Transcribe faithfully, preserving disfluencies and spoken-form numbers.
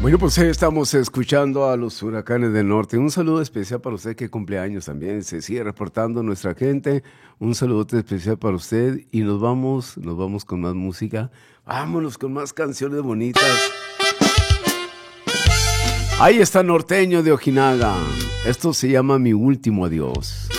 Bueno, pues eh, estamos escuchando a los Huracanes del Norte. Un saludo especial para usted que cumpleaños también. Se sigue reportando nuestra gente. Un saludote especial para usted. Y nos vamos, nos vamos con más música. Vámonos con más canciones bonitas. Ahí está Norteño de Ojinaga. Esto se llama Mi Último Adiós.